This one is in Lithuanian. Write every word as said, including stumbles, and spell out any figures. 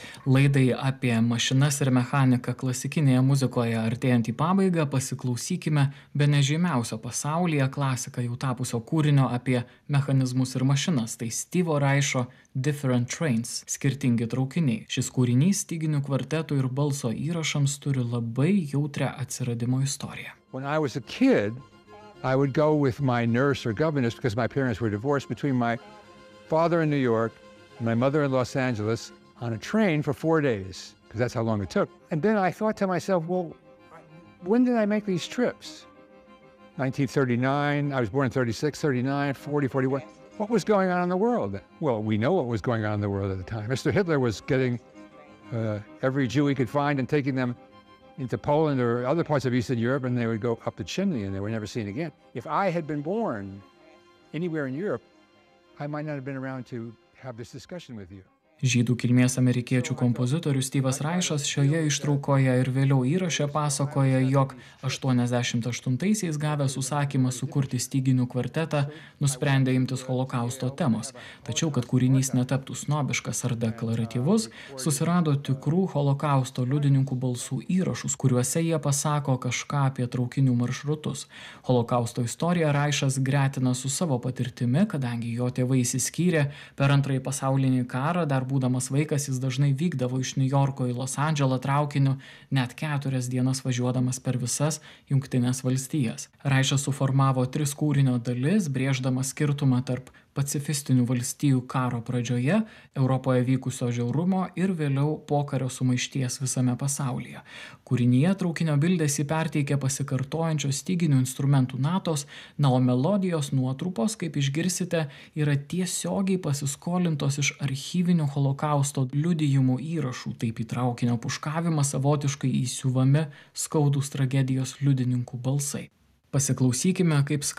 Laidai apie mašinas ir mechaniką klasikinėje muzikoje artėjant į pabaigą pasiklausykime bene žymiausio pasaulyje klasika jau tapusio kūrinio apie mechanizmus ir mašinas. Tai Steve'o Reicho Different Trains, skirtingi traukiniai. Šis kūrinys styginių kvartetų ir balso įrašams turi labai jautrią atsiradimo istoriją. When I was a kid, I would go with my nurse or governess because my parents were divorced between my father in New York and my mother in Los Angeles on a train for four days, because that's how long it took. And then I thought to myself, well, when did I make these trips? nineteen thirty-nine, I was born in thirty-six, thirty-nine, forty, forty-one. What was going on in the world? Well, we know what was going on in the world at the time. Mister Hitler was getting uh, every Jew he could find and taking them into Poland or other parts of Eastern Europe, and they would go up the chimney and they were never seen again. If I had been born anywhere in Europe, I might not have been around to have this discussion with you. Žydų kilmės amerikiečių kompozitorius Steve'as Reichas šioje ištraukoje ir vėliau įraše pasakoja, jog aštuoniasdešimt aštuntaisiais gavęs užsakymą sukurti styginių kvartetą, nusprendė imtis holokausto temos. Tačiau, kad kūrinys netaptų snobiškas ar deklaratyvus, susirado tikrų holokausto liudininkų balsų įrašus, kuriuose jie pasako kažką apie traukinių maršrutus. Holokausto istoriją Reichas gretina su savo patirtimi, kadangi jo tėvai išsiskyrė per antrąjį pasaulinį karą, dar būdamas vaikas jis dažnai vykdavo iš Niujorko į Los Andželą traukiniu, net keturias dienas važiuodamas per visas Jungtines valstijas. Reichas suformavo tris kūrinio dalis, brėždamas skirtumą tarp pacifistinių valstijų karo pradžioje, Europoje vykusio žiaurumo ir vėliau pokario sumaišties visame pasaulyje. Kūrinyje traukinio bildesį perteikia pasikartojančios styginių instrumentų natos, na, o melodijos nuotrupos, kaip išgirsite, yra tiesiogiai pasiskolintos iš archyvinių holokausto liudijimų įrašų, taip į traukinio puškavimą savotiškai įsiuvami skaudūs tragedijos liudininkų balsai. Pasiklausykime, kaip skamba